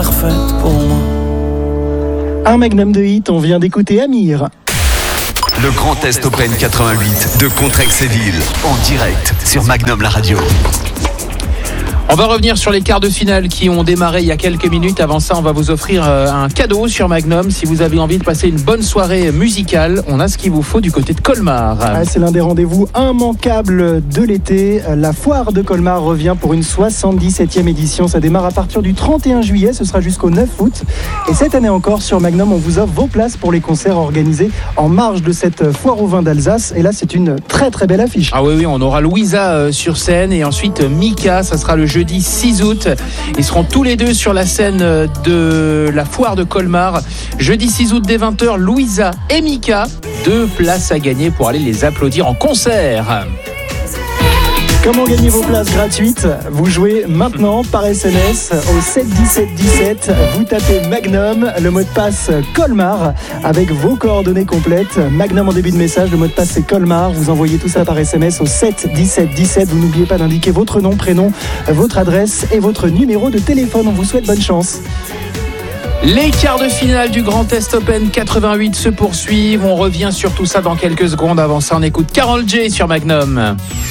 parfaite pour moi. Un magnum de hit, on vient d'écouter Amir. Le Grand Est Open 88 de Contrexéville en direct sur Magnum la radio. On va revenir sur les quarts de finale qui ont démarré il y a quelques minutes. Avant ça, on va vous offrir un cadeau sur Magnum. Si vous avez envie de passer une bonne soirée musicale, on a ce qu'il vous faut du côté de Colmar. C'est l'un des rendez-vous immanquables de l'été. La foire de Colmar revient pour une 77e édition. Ça démarre à partir du 31 juillet. Ce sera jusqu'au 9 août. Et cette année encore, sur Magnum, on vous offre vos places pour les concerts organisés en marge de cette foire au vin d'Alsace. Et là, c'est une très très belle affiche. Ah oui, on aura Louisa sur scène et ensuite Mika. Ça sera le jeudi 6 août. Ils seront tous les deux sur la scène de la foire de Colmar. Jeudi 6 août dès 20h, Louisa et Mika. 2 places à gagner pour aller les applaudir en concert. Comment gagner vos places gratuites? Vous jouez maintenant par SMS au 7 17 17. Vous tapez Magnum, le mot de passe Colmar avec vos coordonnées complètes. Magnum en début de message, le mot de passe c'est Colmar. Vous envoyez tout ça par SMS au 7 17 17. Vous n'oubliez pas d'indiquer votre nom, prénom, votre adresse et votre numéro de téléphone. On vous souhaite bonne chance. Les quarts de finale du Grand Est Open 88 se poursuivent. On revient sur tout ça dans quelques secondes. Avant ça, on écoute Karol J sur Magnum.